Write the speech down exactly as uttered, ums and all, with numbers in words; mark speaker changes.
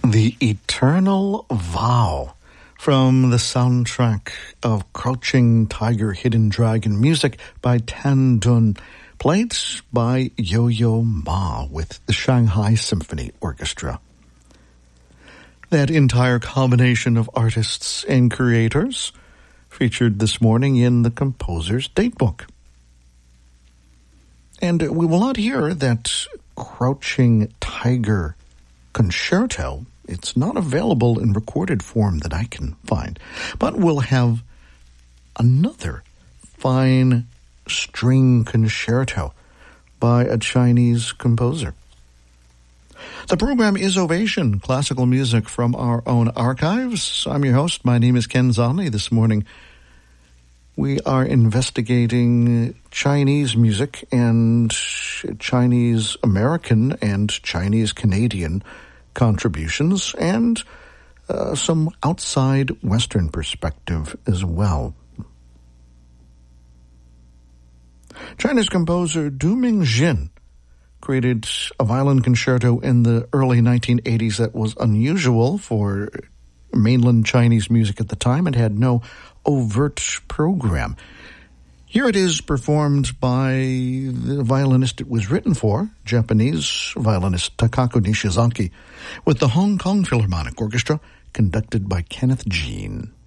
Speaker 1: The Eternal Vow from the soundtrack of Crouching Tiger, Hidden Dragon, music by Tan Dun, played by Yo-Yo Ma with the Shanghai Symphony Orchestra. That entire combination of artists and creators featured this morning in the composer's datebook. And we will not hear that Crouching Tiger concerto. It's not available in recorded form that I can find, but we'll have another fine string concerto by a Chinese composer. The program is Ovation, classical music from our own archives. I'm your host. My name is Ken Zonni. This morning we are investigating Chinese music and Chinese American and Chinese Canadian contributions and uh, some outside Western perspective as well. Chinese composer Du Mingjin created a violin concerto in the early nineteen eighties that was unusual for mainland Chinese music at the time and had no overt program. Here it is performed by the violinist it was written for, Japanese violinist Takako Nishizaki, with the Hong Kong Philharmonic Orchestra, conducted by Kenneth Jean.